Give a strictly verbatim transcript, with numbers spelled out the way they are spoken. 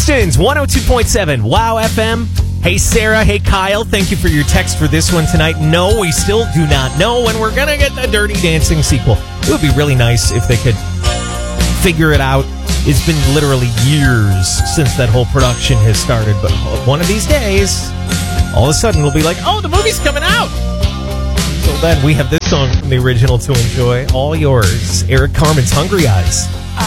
Houston's one oh two point seven Wow F M. Hey, Sarah. Hey, Kyle. Thank you for your text for this one tonight. No, we still do not know when we're going to get the Dirty Dancing sequel. It would be really nice if they could figure it out. It's been literally years since that whole production has started, but one of these days, all of a sudden we'll be like, oh, the movie's coming out! Until then, we have this song from the original to enjoy. All yours. Eric Carmen's Hungry Eyes.